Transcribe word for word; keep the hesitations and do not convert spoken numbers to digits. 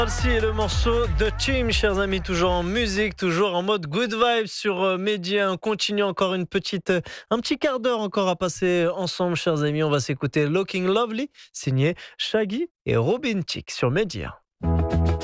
Voici le morceau de Team, chers amis, toujours en musique, toujours en mode good vibe sur euh, Média. On continue encore une petite, euh, un petit quart d'heure encore à passer ensemble, chers amis. On va s'écouter Looking Lovely, signé Shaggy et Robin Thicke sur Média.